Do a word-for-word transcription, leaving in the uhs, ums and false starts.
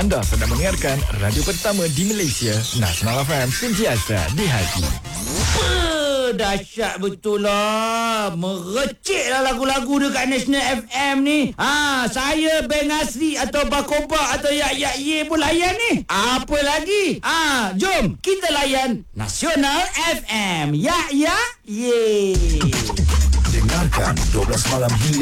Anda sedang mendengarkan radio pertama di Malaysia, Nasional F M, sentiasa di hati. Dahsyat betul lah. Merecik lah lagu-lagu dekat National F M ni. Ha, saya Beng Asri atau Bakoba atau Yak Yak Ye pun layan ni. Apa lagi? Ha, jom kita layan Nasional F M. Yak Yak Ye. Dengarkan dua belas malam hingga